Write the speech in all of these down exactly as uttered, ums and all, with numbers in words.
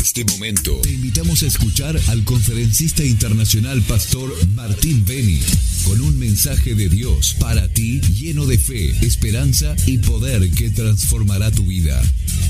este momento te invitamos a escuchar al conferencista internacional Pastor Martín Beni con un mensaje de Dios para ti lleno de fe, esperanza y poder que transformará tu vida.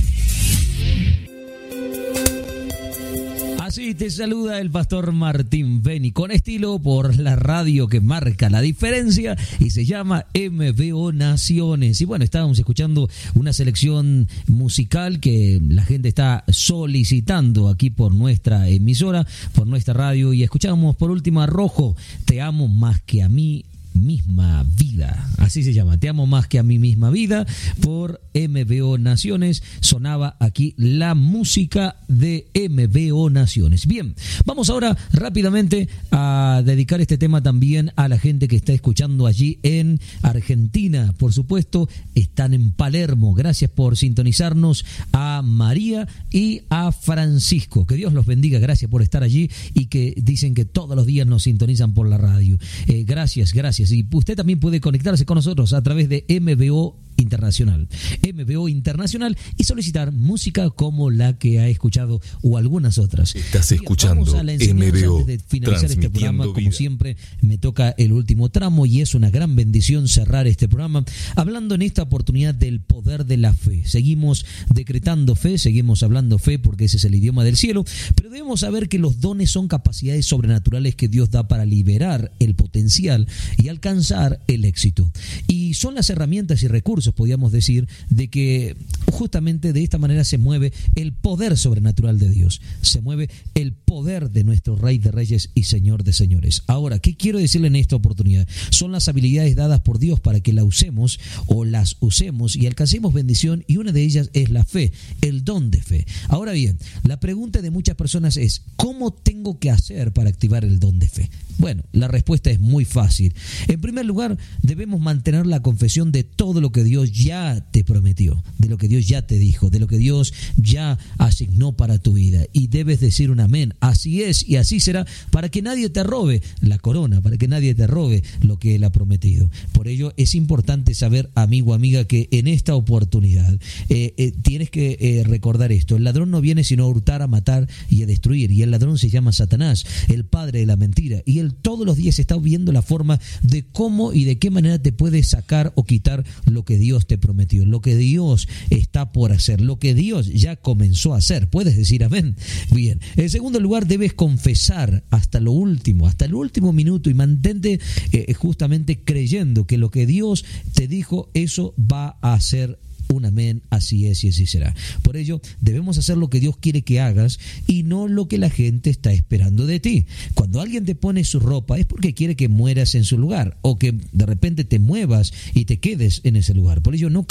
Así te saluda el pastor Martín Beni, con estilo por la radio que marca la diferencia y se llama M V O Naciones. Y bueno, estábamos escuchando una selección musical que la gente está solicitando aquí por nuestra emisora, por nuestra radio, y escuchamos por último a Rojo, Te amo más que a mí misma vida, así se llama, Te amo más que a mi misma vida, por M V O Naciones. Sonaba aquí la música de M V O Naciones. Bien, vamos ahora rápidamente a dedicar este tema también a la gente que está escuchando allí en Argentina, por supuesto, están en Palermo. Gracias por sintonizarnos, a María y a Francisco, que Dios los bendiga, gracias por estar allí y que dicen que todos los días nos sintonizan por la radio. Eh, gracias, gracias. Y usted también puede conectarse con nosotros a través de M V O Internacional, M V O Internacional, y solicitar música como la que ha escuchado o algunas otras. Estás escuchando M V O. Antes de finalizar este programa, vida. Como siempre, me toca el último tramo y es una gran bendición cerrar este programa hablando en esta oportunidad del poder de la fe. Seguimos decretando fe, seguimos hablando fe porque ese es el idioma del cielo, pero debemos saber que los dones son capacidades sobrenaturales que Dios da para liberar el potencial y alcanzar el éxito. Y son las herramientas y recursos, podríamos decir, de que justamente de esta manera se mueve el poder sobrenatural de Dios, se mueve el poder de nuestro Rey de Reyes y Señor de Señores. Ahora, ¿qué quiero decirle en esta oportunidad? Son las habilidades dadas por Dios para que las usemos o las usemos y alcancemos bendición, y una de ellas es la fe, el don de fe. Ahora bien, la pregunta de muchas personas es, ¿cómo tengo que hacer para activar el don de fe? Bueno, la respuesta es muy fácil. En primer lugar, debemos mantener la confesión de todo lo que Dios ya te prometió, de lo que Dios ya te dijo, de lo que Dios ya asignó para tu vida. Y debes decir un amén. Así es y así será, para que nadie te robe la corona, para que nadie te robe lo que Él ha prometido. Por ello es importante saber, amigo, amiga, que en esta oportunidad eh, eh, tienes que eh, recordar esto. El ladrón no viene sino a hurtar, a matar y a destruir. Y el ladrón se llama Satanás, el padre de la mentira. Y él todos los días está viendo la forma de cómo y de qué manera te puede sacar o quitar lo que Dios te prometió, lo que Dios está por hacer, lo que Dios ya comenzó a hacer. ¿Puedes decir amén? Bien. En segundo lugar, debes confesar hasta lo último, hasta el último minuto, y mantente eh, justamente creyendo que lo que Dios te dijo, eso va a ser un amén, así es y así será. Por ello, debemos hacer lo que Dios quiere que hagas y no lo que la gente está esperando de ti. Cuando alguien te pone su ropa es porque quiere que mueras en su lugar o que de repente te muevas y te quedes en ese lugar. Por ello, no